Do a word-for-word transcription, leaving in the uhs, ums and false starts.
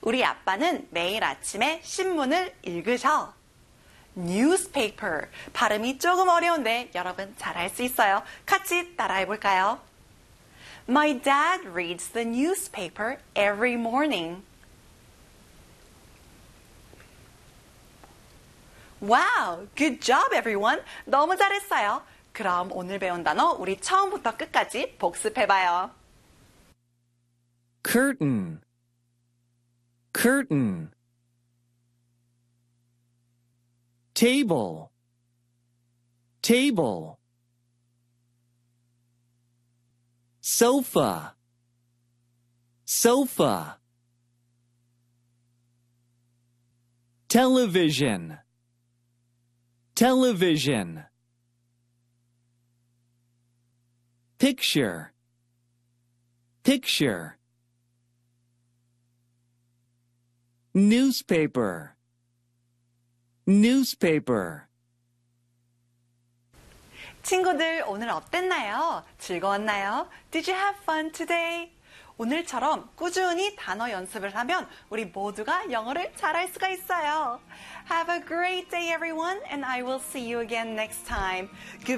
우리 아빠는 매일 아침에 신문을 읽으셔. newspaper. 발음이 조금 어려운데 여러분 잘할 수 있어요. 같이 따라해 볼까요? My dad reads the newspaper every morning. Wow, good job everyone. 너무 잘했어요. 그럼 오늘 배운 단어 우리 처음부터 끝까지 복습해봐요. curtain, curtain. table, table. sofa, sofa. television, television. picture, picture. newspaper, newspaper. 친구들 오늘 어땠나요? 즐거웠나요? Did you have fun today? 오늘처럼 꾸준히 단어 연습을 하면 우리 모두가 영어를 잘할 수가 있어요. Have a great day everyone and I will see you again next time.